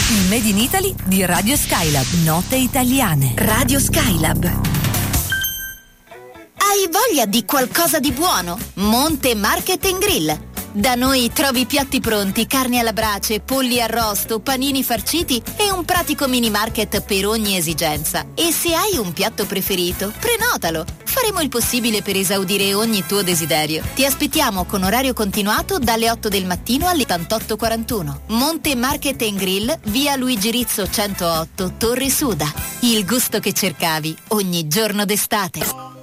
Il Made in Italy di Radio Skylab. Note italiane. Radio Skylab. Hai voglia di qualcosa di buono? Monte Market & Grill. Da noi trovi piatti pronti, carni alla brace, polli arrosto, panini farciti e un pratico mini market per ogni esigenza. E se hai un piatto preferito, prenotalo. Faremo il possibile per esaudire ogni tuo desiderio. Ti aspettiamo con orario continuato dalle 8 del mattino alle 88:41. Monte Market & Grill, via Luigi Rizzo 108, Torre Suda. Il gusto che cercavi ogni giorno d'estate.